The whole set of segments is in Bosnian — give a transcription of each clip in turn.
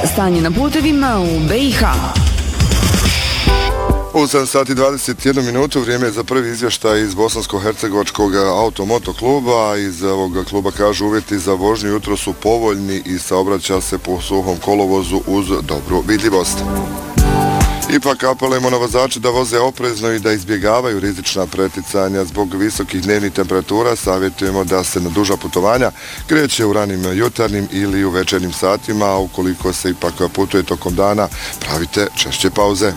stanje na putevima u BiH. U 7 sati 21 minutu vrijeme je za prvi izvještaj iz Bosansko-hercegovačkog automoto kluba. Iz ovog kluba kažu uvjeti za vožnju jutro su povoljni i saobraća se po suhom kolovozu uz dobru vidljivost. Ipak apelujemo na vozače da voze oprezno i da izbjegavaju rizična preticanja. Zbog visokih dnevnih temperatura savjetujemo da se na duža putovanja kreće u ranim jutarnjim ili u večernjim satima, a ukoliko se ipak putuje tokom dana, pravite češće pauze.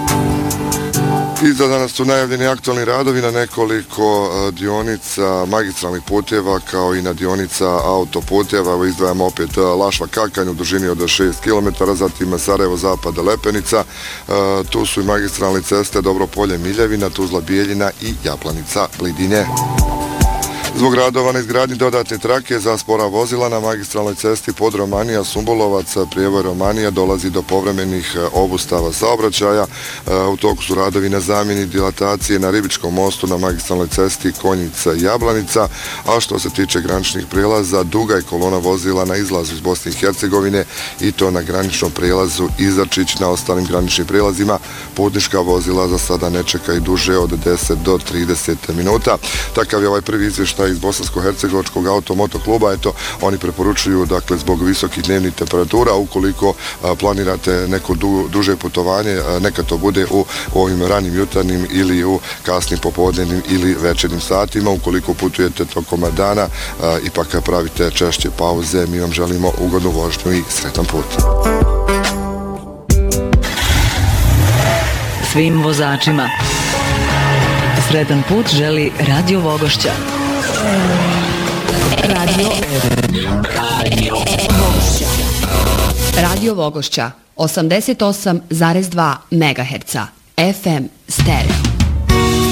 I za danas su najavljeni aktualni radovi na nekoliko dionica magistralnih puteva kao i na dionica autoputeva. Evo izdvajamo opet Lašva-Kakanj u dužini od 6 km, zatim Sarajevo-Zapad Lepenica. Tu su i magistralne ceste Dobropolje-Miljevina, Tuzla-Bijeljina i Japlanica-Blidinje. Zbog radova na izgradnji dodatne trake za spora vozila na magistralnoj cesti pod Romanija-Sumbolovac, prijevoj Romanija, dolazi do povremenih obustava saobraćaja. U toku su radovi na zamjeni dilatacije na Ribičkom mostu na magistralnoj cesti Konjica-Jablanica, a što se tiče graničnih prijelaza, duga je kolona vozila na izlazu iz Bosne i Hercegovine i to na graničnom prijelazu Izračić. Na ostalim graničnim prijelazima putnička vozila za sada ne čekaju duže od 10 do 30 minuta. Takav je ovaj prvi izvještaj iz Bosansko-hercegovačkog automoto kluba. Eto, oni preporučuju, dakle, zbog visokih dnevnih temperatura, ukoliko planirate neko duže putovanje, neka to bude u ovim ranim jutarnjim ili u kasnim popodnevnim ili večernjim satima. Ukoliko putujete tokom dana, ipak pravite češće pauze. Mi vam želimo ugodnu vožnju i sretan put. Svim vozačima sretan put želi Radio Vogošća. Radio Vogošća 88,2 MHz FM stereo.